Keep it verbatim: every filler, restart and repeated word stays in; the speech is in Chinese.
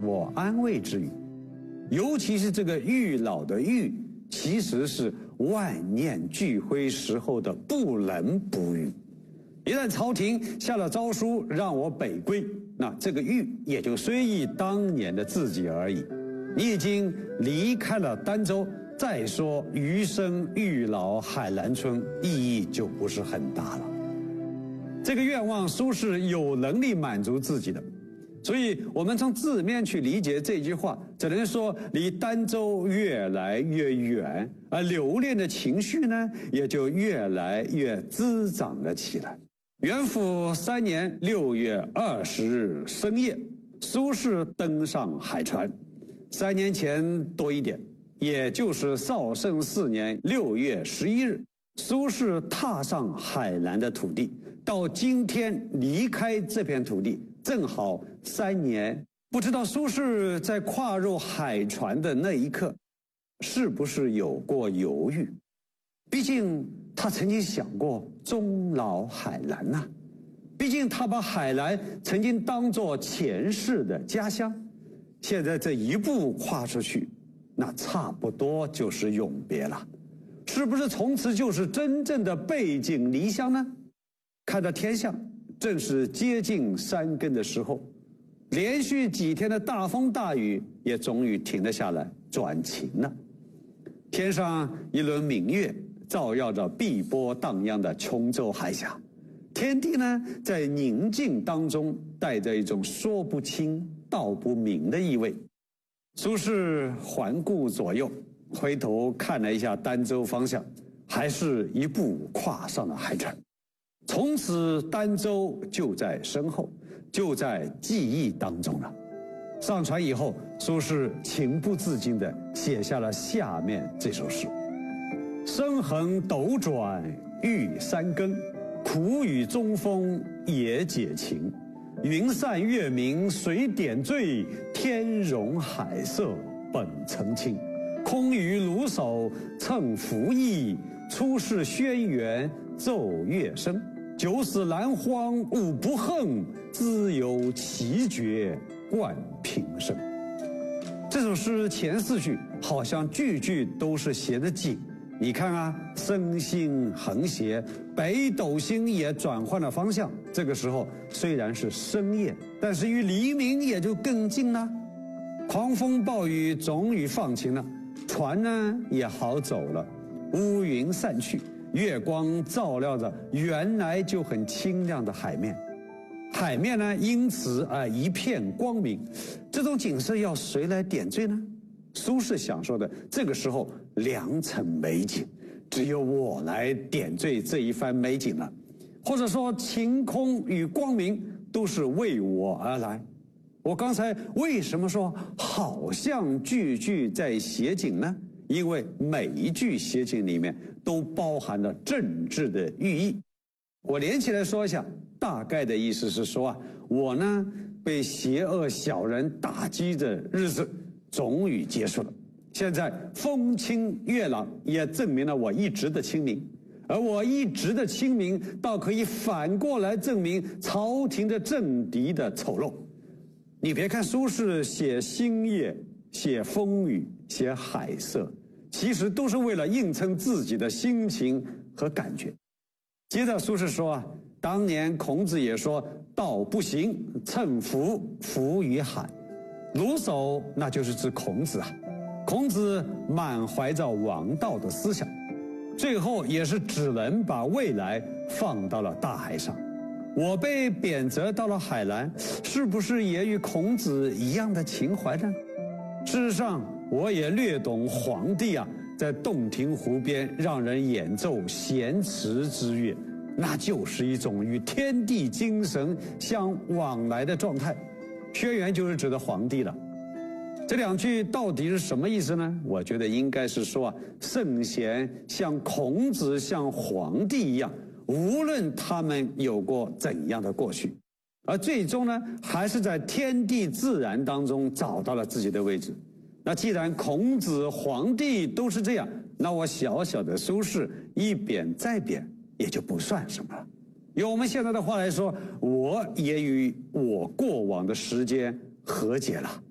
我安慰之语。尤其是这个育老的育，其实是万念俱灰时候的不能不育。一旦朝廷下了诏书让我北归，那这个育也就随意当年的自己而已。你已经离开了儋州，再说余生育老海南村，意义就不是很大了。这个愿望苏轼有能力满足自己的，所以我们从字面去理解这句话，只能说离儋州越来越远，而留恋的情绪呢，也就越来越滋长了起来。元符三年六月二十日深夜，苏轼登上海船。三年前多一点，也就是绍圣四年六月十一日，苏轼踏上海南的土地，到今天离开这片土地正好三年。不知道苏轼在跨入海船的那一刻，是不是有过犹豫？毕竟他曾经想过终老海南呐、啊，毕竟他把海南曾经当作前世的家乡，现在这一步跨出去，那差不多就是永别了。是不是从此就是真正的背井离乡呢？看到天象，正是接近山更的时候，连续几天的大风大雨也终于停了下来，转晴了。天上一轮明月照耀着碧波荡漾的琼州海峡，天地呢在宁静当中带着一种说不清道不明的意味。苏轼环顾左右，回头看了一下儋州方向，还是一步跨上了海船。从此儋州就在身后，就在记忆当中了。上船以后，苏轼情不自禁地写下了下面这首诗：身横斗转欲三更，苦雨中风也解情。云散月明谁点缀，天容海色本曾清。空余卢叟乘浮逸，出世轩辕奏乐声。九死蓝荒吾不恨，自有奇绝冠平生。这首诗前四句好像句句都是写的紧，你看啊，身心横斜，北斗星也转换了方向。这个时候虽然是深夜，但是与黎明也就更近了。狂风暴雨终于放晴了，船呢也好走了，乌云散去，月光照亮着原来就很清亮的海面，海面呢因此而一片光明。这种景色要谁来点缀呢？苏轼想说的，这个时候良辰美景，只有我来点缀这一番美景了。或者说晴空与光明都是为我而来。我刚才为什么说好像句句在写景呢？因为每一句写景里面都包含了政治的寓意。我连起来说一下，大概的意思是说啊，我呢被邪恶小人打击的日子终于结束了，现在风清月朗，也证明了我一直的清明。而我一直的清明倒可以反过来证明朝廷的政敌的丑陋。你别看苏轼写星夜，写风雨，写海色，其实都是为了映衬自己的心情和感觉。接着苏轼说啊，当年孔子也说道不行，乘浮浮于海。卢叟那就是指孔子啊，孔子满怀着王道的思想，最后也是只能把未来放到了大海上。我被贬谪到了海南，是不是也与孔子一样的情怀呢？事实上，我也略懂黄帝啊在洞庭湖边让人演奏弦池之乐，那就是一种与天地精神相往来的状态。轩辕就是指的黄帝了。这两句到底是什么意思呢？我觉得应该是说啊，圣贤像孔子像黄帝一样，无论他们有过怎样的过去，而最终呢还是在天地自然当中找到了自己的位置。那既然孔子黄帝都是这样，那我小小的苏轼一贬再贬也就不算什么了。用我们现在的话来说，我也与我过往的时间和解了。